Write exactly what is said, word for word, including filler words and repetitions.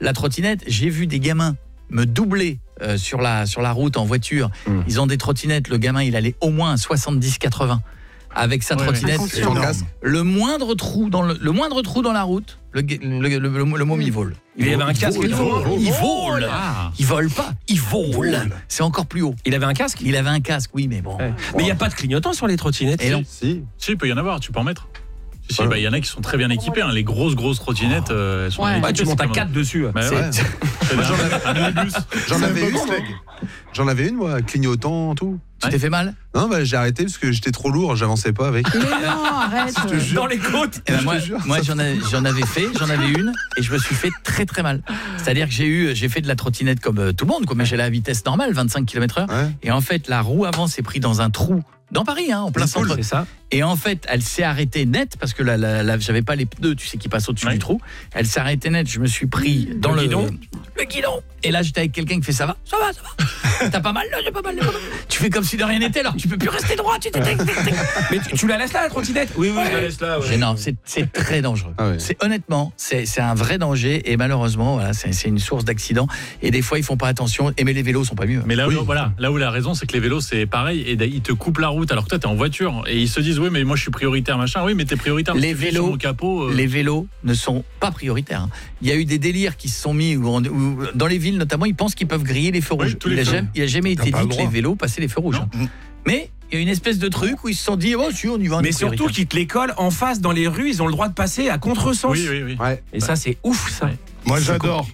la trottinette, j'ai vu des gamins me doubler euh, sur la sur la route en voiture. Mmh. Ils ont des trottinettes, le gamin, il allait au moins à soixante-dix quatre-vingts avec sa ouais, trottinette. Ouais, le moindre trou dans le, le moindre trou dans la route, le le, le, le, le, le môme il vole. Il, il avait un casque. Il vole. Il vole. Ah. Il vole pas. Il vole. C'est encore plus haut. Il avait un casque. Il avait un casque, oui, mais bon. Ouais. Mais il y a pas de clignotant sur les trottinettes. Et non. Si. Si, il peut y en avoir. Tu peux en mettre. Si, il ouais. bah, y en a qui sont très bien équipés. Hein. Les grosses, grosses trottinettes, euh, elles sont. Ouais. Équipées, Bah, tu montes à quatre dessus. Bah, ouais. Moi, j'en avais, j'en avais une. J'en avais une, moi, clignotant, tout. Tu ouais. t'es fait mal? Non, bah, j'ai arrêté parce que j'étais trop lourd, j'avançais pas avec. Mais non, arrête. Dans les côtes. Eh ben moi, moi j'en, avais, j'en avais fait, j'en avais une et je me suis fait très très mal. C'est-à-dire que j'ai eu, j'ai fait de la trottinette comme euh, tout le monde, quoi, mais j'allais à vitesse normale, vingt-cinq kilomètres heure. Ouais. Et en fait, la roue avant s'est prise dans un trou. Dans Paris, hein, en plein centre. C'est ça. Et en fait, elle s'est arrêtée net parce que la, la, la, j'avais pas les pneus, tu sais, qui passent au-dessus ouais. du trou. Elle s'est arrêtée net. Je me suis pris dans le, le guidon. Le guidon. Et là, j'étais avec quelqu'un qui fait ça va, ça va, ça va. T'as pas mal là, j'ai pas mal. Là, tu fais comme si de rien n'était. Alors, tu peux plus rester droit. Tu t'es. Mais tu, tu la laisses là, la trottinette? Oui, oui, ouais. je la laisse là. Ouais. Mais non, c'est, c'est très dangereux. Ah ouais. C'est honnêtement, c'est, c'est un vrai danger et malheureusement, voilà, c'est, c'est une source d'accidents. Et des fois, ils font pas attention. Et mais les vélos sont pas mieux. Mais là, oui. où, voilà, là où la raison, c'est que les vélos, c'est pareil. Et ils te coupent la route. Alors que toi, t'es en voiture et ils se disent oui, mais moi, je suis prioritaire, machin. Oui, mais t'es prioritaire. Les vélos, mon capot, euh... les vélos ne sont pas prioritaires. Il y a eu des délires qui se sont mis où on, où, dans les villes notamment, ils pensent qu'ils peuvent griller les feux rouges. Oui, il, a jamais, il a jamais été dit que les vélos passaient les feux rouges. Hein. Mais il y a une espèce de truc où ils se sont dit oh si on y va. Mais surtout qu'ils te les collent en face dans les rues, ils ont le droit de passer à contresens. Oui, oui, oui. Ouais. Et ouais. ça c'est ouf ça. Ouais. Moi j'adore.